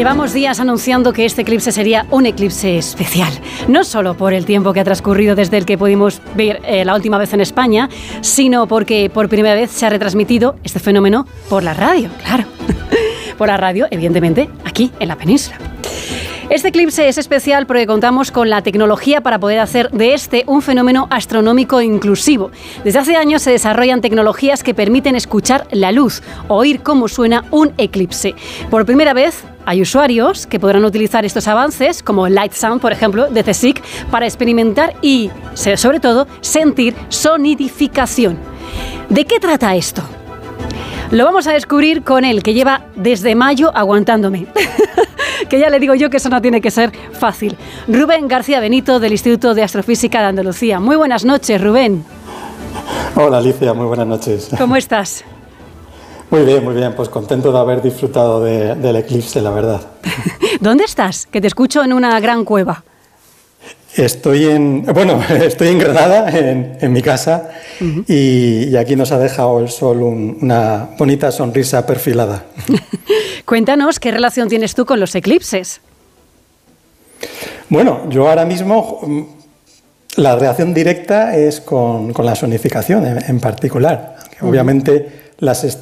Llevamos días anunciando que este eclipse sería un eclipse especial, no solo por el tiempo que ha transcurrido desde el que pudimos ver la última vez en España, sino porque por primera vez se ha retransmitido este fenómeno por la radio, claro. Por la radio, evidentemente, aquí en la península. Este eclipse es especial porque contamos con la tecnología para poder hacer de este un fenómeno astronómico inclusivo. Desde hace años se desarrollan tecnologías que permiten escuchar la luz, oír cómo suena un eclipse. Por primera vez hay usuarios que podrán utilizar estos avances, como Light Sound, por ejemplo, de CSIC, para experimentar y, sobre todo, sentir sonidificación. ¿De qué trata esto? Lo vamos a descubrir con él, que lleva desde mayo aguantándome. Que ya le digo yo que eso no tiene que ser fácil. Rubén García Benito, del Instituto de Astrofísica de Andalucía. Muy buenas noches, Rubén. Hola, Alicia, muy buenas noches. ¿Cómo estás? Muy bien, pues contento de haber disfrutado del eclipse, la verdad. ¿Dónde estás? Que te escucho en una gran cueva. Estoy en Granada, en mi casa, y aquí nos ha dejado el sol una bonita sonrisa perfilada. Cuéntanos, ¿qué relación tienes tú con los eclipses? Bueno, yo ahora mismo la relación directa es con la sonificación en particular. Obviamente las